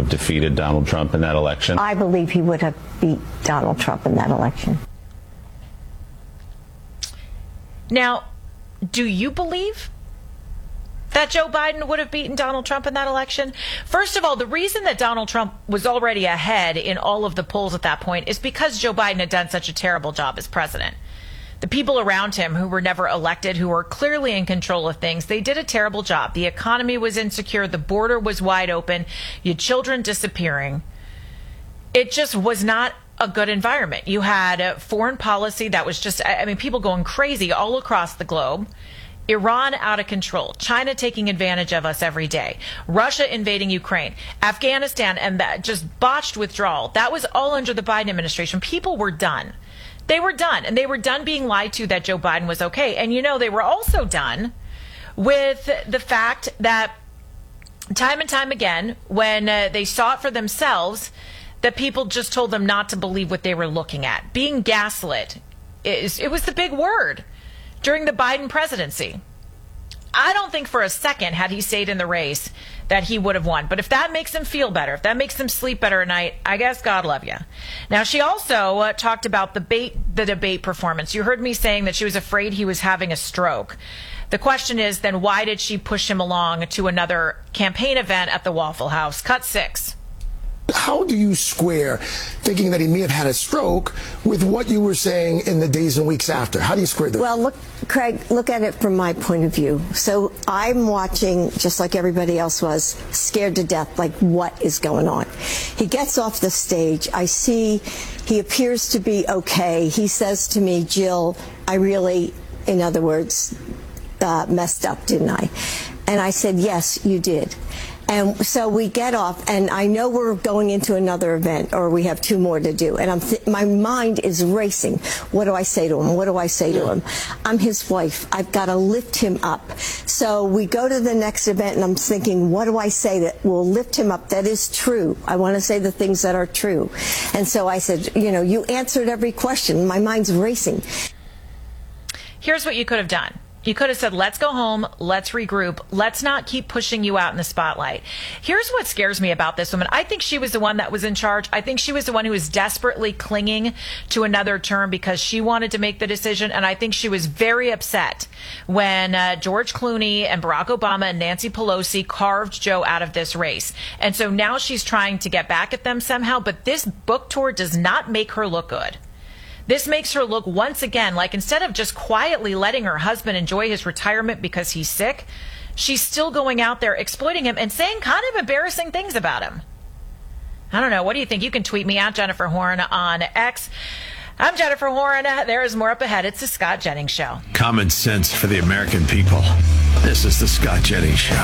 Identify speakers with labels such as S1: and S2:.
S1: have defeated Donald Trump in that election?
S2: I believe he would have beat Donald Trump in that election.
S3: Now, do you believe that Joe Biden would have beaten Donald Trump in that election? First of all, the reason that Donald Trump was already ahead in all of the polls at that point is because Joe Biden had done such a terrible job as president. The people around him who were never elected, who were clearly in control of things, they did a terrible job. The economy was insecure. The border was wide open. You had children disappearing. It just was not a good environment. You had a foreign policy that was just, people going crazy all across the globe. Iran out of control, China taking advantage of us every day, Russia invading Ukraine, Afghanistan, and that just botched withdrawal. That was all under the Biden administration. People were done. They were done, and they were done being lied to that Joe Biden was okay. And, they were also done with the fact that time and time again, when they saw it for themselves, that people just told them not to believe what they were looking at. Being gaslit, it was the big word during the Biden presidency. I don't think for a second, had he stayed in the race, that he would have won. But if that makes him feel better, if that makes him sleep better at night, I guess God love you. Now, she also talked about the debate performance. You heard me saying that she was afraid he was having a stroke. The question is, then why did she push him along to another campaign event at the Waffle House? Cut 6.
S4: How do you square thinking that he may have had a stroke with what you were saying in the days and weeks after? How do you square that?
S2: Well, look, Craig, look at it from my point of view. So I'm watching, just like everybody else was, scared to death, like what is going on? He gets off the stage. I see he appears to be okay. He says to me, Jill, I really, in other words, messed up, didn't I? And I said, yes, you did. And so we get off, and I know we're going into another event, or we have 2 more to do. And my mind is racing. What do I say to him? What do I say to him? I'm his wife. I've got to lift him up. So we go to the next event, and I'm thinking, what do I say that will lift him up? That is true. I want to say the things that are true. And so I said, you answered every question. My mind's racing.
S3: Here's what you could have done. You could have said, let's go home, let's regroup, let's not keep pushing you out in the spotlight. Here's what scares me about this woman. I think she was the one that was in charge. I think she was the one who was desperately clinging to another term because she wanted to make the decision. And I think she was very upset when George Clooney and Barack Obama and Nancy Pelosi carved Joe out of this race. And so now she's trying to get back at them somehow. But this book tour does not make her look good. This makes her look once again like instead of just quietly letting her husband enjoy his retirement because he's sick, she's still going out there exploiting him and saying kind of embarrassing things about him. I don't know. What do you think? You can tweet me at Jennifer Horn on X. I'm Jennifer Horn. There is more up ahead. It's the Scott Jennings Show.
S5: Common sense for the American people. This is the Scott Jennings Show.